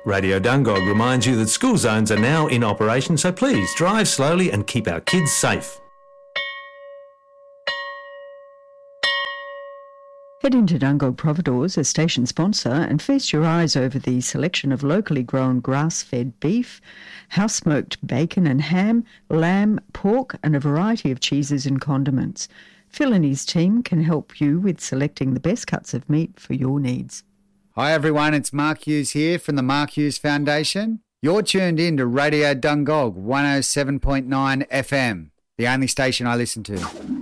Radio Dungog reminds you that school zones are now in operation, so please drive slowly and keep our kids safe. Head into Dungog Providores, a station sponsor, and feast your eyes over the selection of locally grown grass-fed beef, house-smoked bacon and ham, lamb, pork, and a variety of cheeses and condiments. Phil and his team can help you with selecting the best cuts of meat for your needs. Hi everyone, it's Mark Hughes here from the Mark Hughes Foundation. You're tuned in to Radio Dungog 107.9 FM, the only station I listen to.